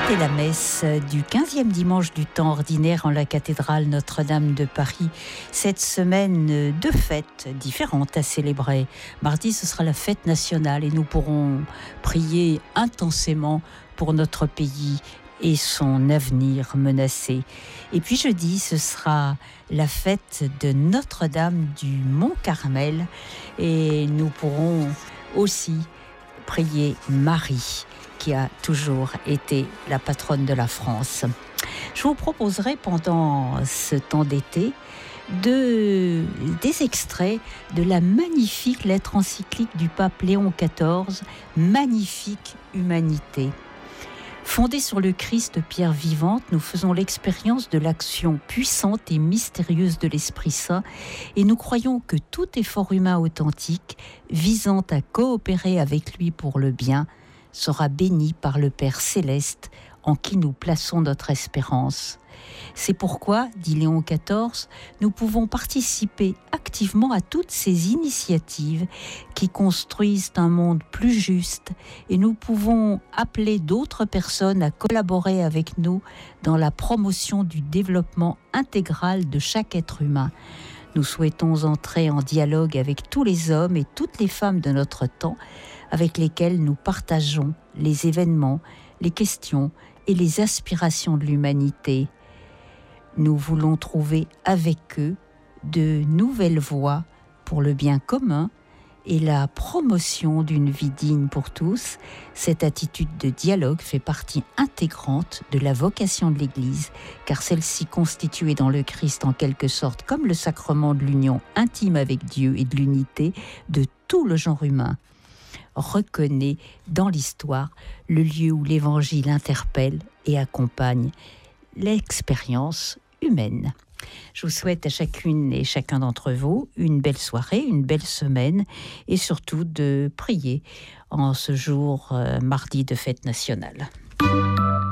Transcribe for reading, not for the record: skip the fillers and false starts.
C'était la messe du 15e dimanche du temps ordinaire en la cathédrale Notre-Dame de Paris. Cette semaine de fêtes différentes à célébrer. Mardi, ce sera la fête nationale et nous pourrons prier intensément pour notre pays et son avenir menacé. Et puis jeudi, ce sera la fête de Notre-Dame du Mont-Carmel et nous pourrons aussi prier Marie, qui a toujours été la patronne de la France. Je vous proposerai pendant ce temps d'été des extraits de la magnifique lettre encyclique du pape Léon XIV, Magnifique Humanité. Fondée sur le Christ pierre vivante, nous faisons l'expérience de l'action puissante et mystérieuse de l'Esprit Saint et nous croyons que tout effort humain authentique, visant à coopérer avec lui pour le bien, sera béni par le Père céleste en qui nous plaçons notre espérance. C'est pourquoi, dit Léon XIV, nous pouvons participer activement à toutes ces initiatives qui construisent un monde plus juste et nous pouvons appeler d'autres personnes à collaborer avec nous dans la promotion du développement intégral de chaque être humain. Nous souhaitons entrer en dialogue avec tous les hommes et toutes les femmes de notre temps avec lesquels nous partageons les événements, les questions et les aspirations de l'humanité. Nous voulons trouver avec eux de nouvelles voies pour le bien commun et la promotion d'une vie digne pour tous. Cette attitude de dialogue fait partie intégrante de la vocation de l'Église, car celle-ci constituée dans le Christ en quelque sorte comme le sacrement de l'union intime avec Dieu et de l'unité de tout le genre humain, reconnaît dans l'histoire le lieu où l'Évangile interpelle et accompagne l'expérience humaine. Je vous souhaite à chacune et chacun d'entre vous une belle soirée, une belle semaine et surtout de prier en ce jour mardi de fête nationale.